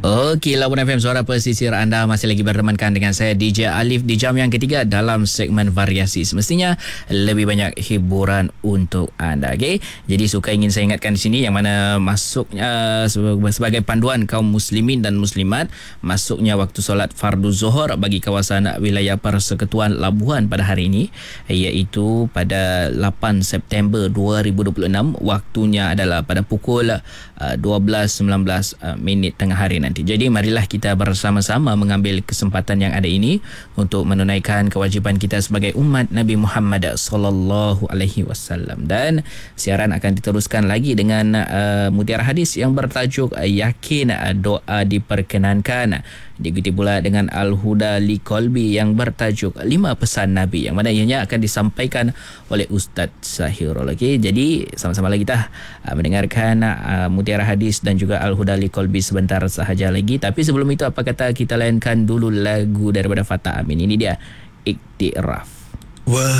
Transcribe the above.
Okey, Labuan FM Suara Pesisir anda masih lagi bertemankan dengan saya DJ Alif di jam yang ketiga dalam segmen variasi. Semestinya lebih banyak hiburan untuk anda. Okey. Jadi suka ingin saya ingatkan di sini yang mana masuknya sebagai panduan kaum muslimin dan muslimat, masuknya waktu solat fardu zuhur bagi kawasan wilayah Persekutuan Labuan pada hari ini, iaitu pada 8 September 2026. Waktunya adalah pada pukul 12.19 minit tengah hari nanti. Jadi marilah kita bersama-sama mengambil kesempatan yang ada ini untuk menunaikan kewajipan kita sebagai umat Nabi Muhammad sallallahu alaihi wasallam. Dan siaran akan diteruskan lagi dengan mutiara hadis yang bertajuk Yakin Doa Diperkenankan. Diikuti pula dengan Al-Huda li Qalbi yang bertajuk 5 pesan Nabi, yang mana ianya akan disampaikan oleh Ustaz Sahirul. Okey, jadi sama-sama lagi kita mendengarkan mutiara hadis dan juga Al-Huda li Qalbi sebentar sahaja lagi. Tapi sebelum itu, apa kata kita layankan dulu lagu daripada Fatah Amin. Ini dia Iktiraf.